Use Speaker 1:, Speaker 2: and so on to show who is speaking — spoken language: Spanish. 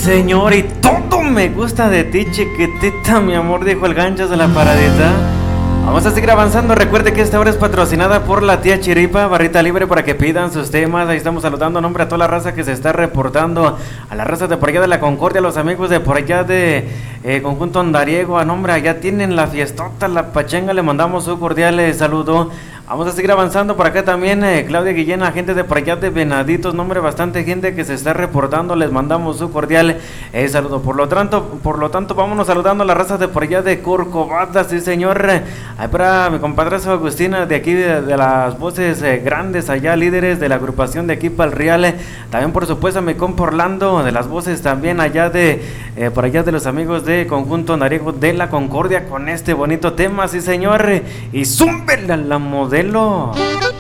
Speaker 1: señor, y todo me gusta de ti, chiquitita, mi amor, dijo el ganchos de la paradita. Vamos a seguir avanzando. Recuerde que esta hora es patrocinada por la tía Chiripa, barrita libre para que pidan sus temas. Ahí estamos saludando nombre a toda la raza que se está reportando, a la raza de por allá de la Concordia, a los amigos de por allá de Conjunto Andariego, a nombre allá tienen la fiestota, la pachanga, le mandamos un cordial saludo. Vamos a seguir avanzando por acá también, Claudia Guillén, la gente de por allá de Venaditos, nombre, bastante gente que se está reportando, les mandamos un cordial saludo. Por lo tanto, vámonos saludando a la raza de por allá de Corcovada, sí señor. Ahí para mi compadre Agustina de aquí de las voces grandes allá, líderes de la agrupación de aquí para el Real. También por supuesto a mi compa Orlando de las voces también allá de por allá de los amigos de Conjunto Andariego de la Concordia con este bonito tema, sí señor. Y zúmbela la modelo.